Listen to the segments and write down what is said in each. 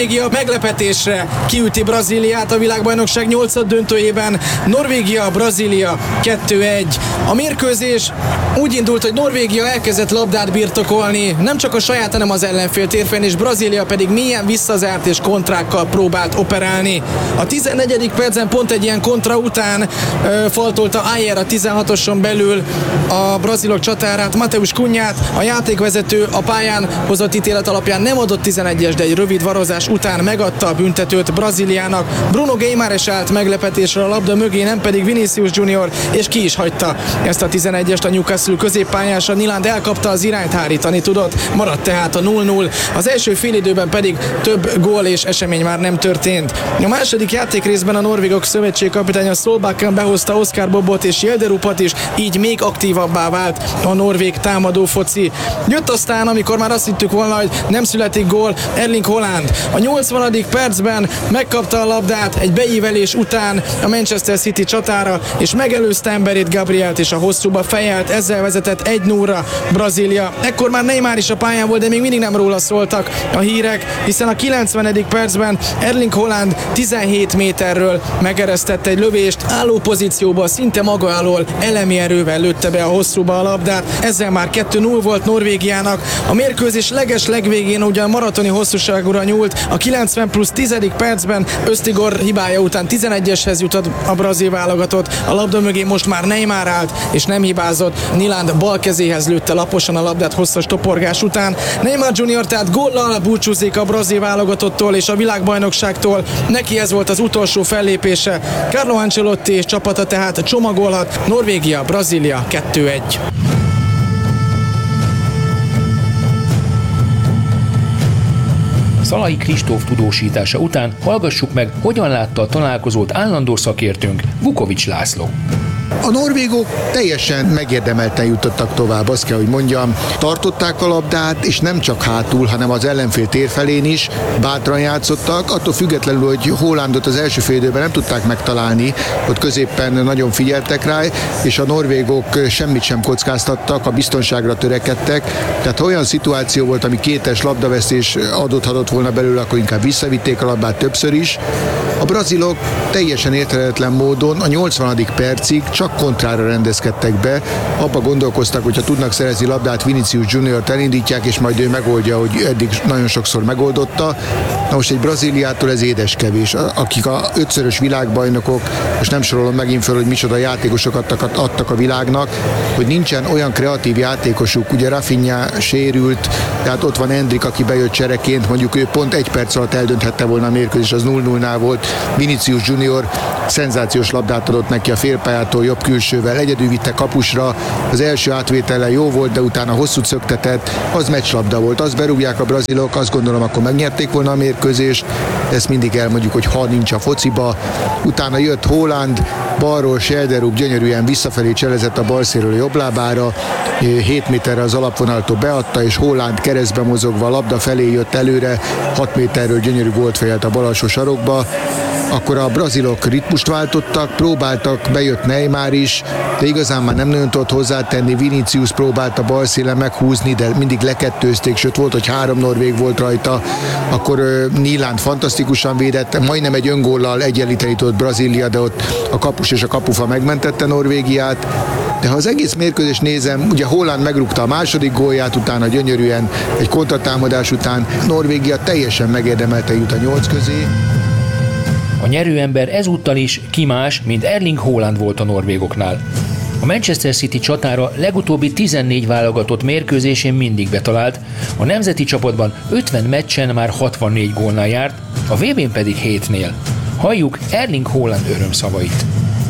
Norvégia meglepetésre kiüti Brazíliát a világbajnokság 8. döntőjében. Norvégia-Brazília 2-1. A mérkőzés úgy indult, hogy Norvégia elkezdett labdát birtokolni, nem csak a saját, hanem az ellenfél térfelén, és Brazília pedig mélyen visszazárt és kontrákkal próbált operálni. A 14. percen pont egy ilyen kontra után faltolta Ayer a 16-oson belül a brazilok csatárát, Mateus Cunhát. A játékvezető a pályán hozott ítélet alapján nem adott 11-es, de egy rövid varozás után megadta a büntetőt Brazíliának. Bruno Guimarães állt meglepetésre a labda mögé, nem pedig Vinicius Junior, és ki is hagyta ezt a 11-est a Newcastle középpályása. Nyland elkapta az irányt, hárítani tudott, maradt tehát a 0-0. Az első félidőben pedig több gól és esemény már nem történt. A második játékrészben a norvégok szövetségkapitánya Solbakken behozta Oscar Bobot és Jelderupat is, így még aktívabbá vált a norvég támadó foci. Jött aztán, amikor már azt hittük volna, hogy nem születik gól, Erling Haaland. A 80. percben megkapta a labdát egy beívelés után a Manchester City csatára, és megelőzte emberét, Gabrielt, és a hosszúba fejelt, ezzel vezetett 1-0-ra Brazília. Ekkor már Neymar is a pályán volt, de még mindig nem róla szóltak a hírek, hiszen a 90. percben Erling Haaland 17 méterről megeresztette egy lövést, álló pozícióba, szinte maga alól elemi erővel lőtte be a hosszúba a labdát. Ezzel már 2-0 volt Norvégiának. A mérkőzés legvégén ugyan maratoni hosszúságúra nyúlt. A 90+10. percben Öztigor hibája után 11-eshez jutott a brazil válogatott. A labda mögé most már Neymar állt, és nem hibázott. Nyland bal kezéhez lőtte laposan a labdát hosszas toporgás után. Neymar Junior tehát góllal búcsúzik a brazil válogatottól és a világbajnokságtól. Neki ez volt az utolsó fellépése. Carlo Ancelotti és csapata tehát csomagolhat. Norvégia, Brazília 2-1. Szalai Kristóf tudósítása után hallgassuk meg, hogyan látta a találkozót állandó szakértőnk, Vukovics László. A norvégok teljesen megérdemelten jutottak tovább, azt kell, hogy mondjam. Tartották a labdát, és nem csak hátul, hanem az ellenfél térfelén is bátran játszottak, attól függetlenül, hogy Haalandot az első fél időben nem tudták megtalálni, ott középen nagyon figyeltek rá, és a norvégok semmit sem kockáztattak, a biztonságra törekedtek, tehát olyan szituáció volt, ami kétes labdavesztés adódhatott volna belőle, akkor inkább visszavitték a labdát többször is. A brazilok teljesen érthetetlen módon a 80. percig csak kontrára rendezkedtek be, abba gondolkoztak, hogyha tudnak szerezni labdát, Vinicius Juniort elindítják, és majd ő megoldja, hogy eddig nagyon sokszor megoldotta. Na most egy Brazíliától ez édeskevés, akik a 5-szörös világbajnokok, és nem sorolom megint föl, hogy micsoda játékosokat adtak a világnak, hogy nincsen olyan kreatív játékosuk, ugye Rafinha sérült, tehát ott van Endrick, aki bejött csereként, mondjuk ő pont egy perc alatt eldönthette volna a mérkőzés, az 0-0-nál volt. Vinicius Junior szenzációs labdát adott neki a félpályától jobb külsővel, egyedül vitte kapusra, az első átvétele jó volt, de utána hosszú szöktetett, az meccslabda volt, azt berúgják a brazilok, azt gondolom, akkor megnyerték volna a mérkőzést, ezt mindig elmondjuk, hogy ha nincs a fociba. Utána jött Haaland, balról Jelderup gyönyörűen visszafelé cselezett a balszéről a jobblábára, 7 méterre az alapvonaltól beadta, és Haaland keresztbe mozogva a labda felé jött előre, 6 méterről gyönyörű gólt fejelt a bal alsó sarokba. Akkor a brazilok ritmust váltottak, próbáltak, bejött Neymar is, de igazán már nem nagyon tudott hozzátenni, Vinicius próbálta balszélen meghúzni, de mindig lekettőzték, sőt volt, hogy 3 norvég volt rajta, akkor Nyland fantasztikusan védett, majdnem egy öngóllal egyenlíteni tudott Brazília, de ott a kapus és a kapufa megmentette Norvégiát. De ha az egész mérkőzést nézem, ugye Haaland megrúgta a második gólját, utána gyönyörűen egy kontratámadás után Norvégia teljesen megérdemelte jut a 8 közé. A nyerőember ezúttal is ki más, mint Erling Haaland volt a norvégoknál. A Manchester City csatára legutóbbi 14 válogatott mérkőzésén mindig betalált, a nemzeti csapatban 50 meccsen már 64 gólnál járt, a VB-n pedig 7-nél. Halljuk Erling Haaland örömszavait.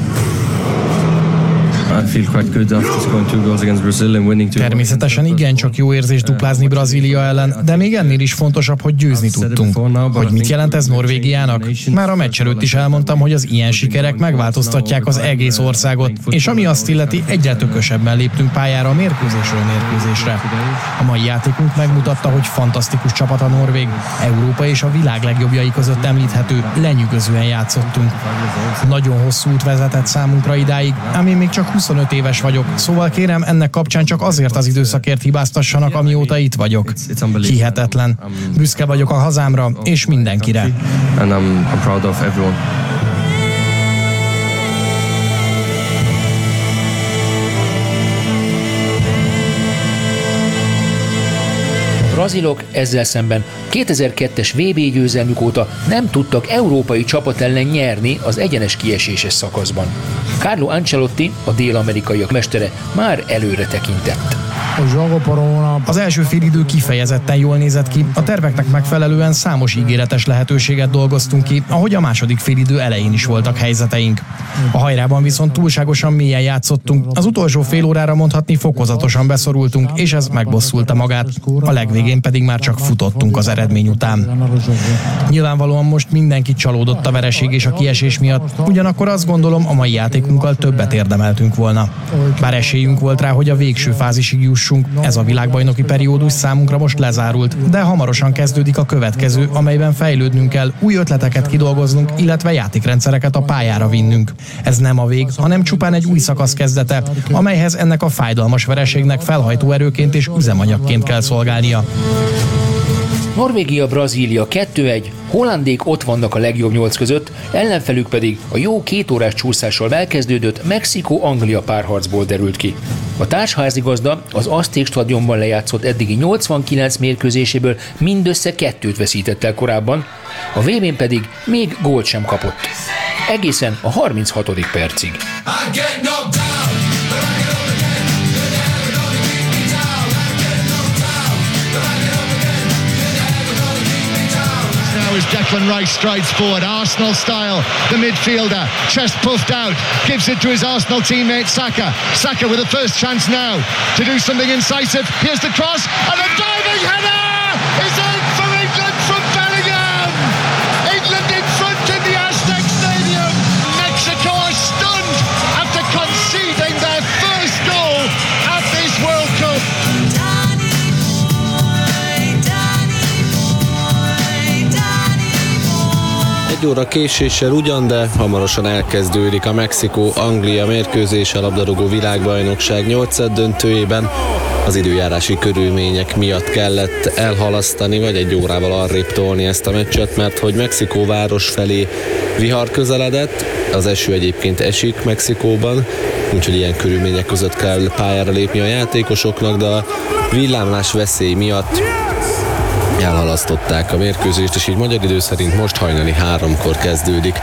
Természetesen igencsak jó érzés duplázni Brazília ellen, de még ennél is fontosabb, hogy győzni tudtunk. Hogy mit jelent ez Norvégiának? Már a meccs előtt is elmondtam, hogy az ilyen sikerek megváltoztatják az egész országot, és ami azt illeti, egyre tökösebben léptünk pályára a mérkőzésről mérkőzésre. A mai játékunk megmutatta, hogy fantasztikus csapat a norvég, Európa és a világ legjobbjai között említhető, lenyűgözően játszottunk. Nagyon hosszú út vezetett számunkra idáig, ami még csak 20 25 éves vagyok, szóval kérem, ennek kapcsán csak azért az időszakért hibáztassanak, amióta itt vagyok. Hihetetlen. Büszke vagyok a hazámra és mindenkire. And I'm proud of everyone. A brazilok ezzel szemben 2002-es VB győzelmük óta nem tudtak európai csapat ellen nyerni az egyenes kieséses szakaszban. Carlo Ancelotti, a dél-amerikaiak mestere már előre tekintett. Az első félidő kifejezetten jól nézett ki, a terveknek megfelelően számos ígéretes lehetőséget dolgoztunk ki, ahogy a második félidő elején is voltak helyzeteink. A hajrában viszont túlságosan mélyen játszottunk, az utolsó fél órára mondhatni fokozatosan beszorultunk, és ez megbosszulta magát, a legvégén pedig már csak futottunk az eredmény után. Nyilvánvalóan most mindenki csalódott a vereség és a kiesés miatt, ugyanakkor azt gondolom, a mai játékunkkal többet érdemeltünk volna. Bár esélyünk volt rá, hogy a végső fázisig jussunk, ez a világbajnoki periódus számunkra most lezárult, de hamarosan kezdődik a következő, amelyben fejlődnünk kell, új ötleteket kidolgoznunk, illetve játékrendszereket a pályára vinnünk. Ez nem a vég, hanem csupán egy új szakasz kezdete, amelyhez ennek a fájdalmas vereségnek felhajtó erőként és üzemanyagként kell szolgálnia. Norvégia-Brazília 2-1, hollandék ott vannak a legjobb 8 között, ellenfelük pedig a jó 2 órás csúszással elkezdődött Mexikó-Anglia párharcból derült ki. A társházigazda az Azték stadionban lejátszott eddigi 89 mérkőzéséből mindössze 2-t veszített el korábban, a VB-n pedig még gólt sem kapott. Egészen a 36. percig. As Declan Rice strides forward, Arsenal style, the midfielder, chest puffed out, gives it to his Arsenal teammate Saka. Saka with the first chance now to do something incisive. Here's the cross, and a diving header is in for England from Bellingham. England in front in the Aztec Stadium. Mexico are stunned after conceding their first goal at this World Cup. 1 óra késéssel ugyan, de hamarosan elkezdődik a Mexikó-Anglia mérkőzés a labdarúgó világbajnokság 8. döntőjében. Az időjárási körülmények miatt kellett elhalasztani, vagy 1 órával arrébb tolni ezt a meccset, mert hogy Mexikó város felé vihar közeledett, az eső egyébként esik Mexikóban, úgyhogy ilyen körülmények között kell pályára lépni a játékosoknak, de a villámlás veszély miatt elhalasztották a mérkőzést, és így magyar idő szerint most hajnali 3-kor kezdődik.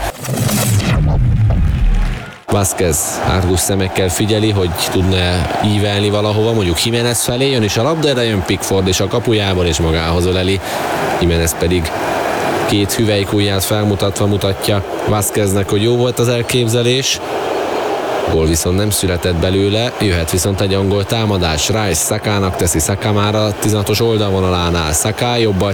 Vázquez árgus szemekkel figyeli, hogy tudna ívelni valahova, mondjuk Jiménez felé, jön is a labda, de jön Pickford és a kapujából, és magához öleli. Jiménez pedig 2 hüvelykujját felmutatva mutatja Vázqueznek, hogy jó volt az elképzelés. Gól viszont nem született belőle, jöhet viszont egy angol támadás. Rice Sakának teszi, Saka már a 16-os oldalvonalánál. Saka jobbal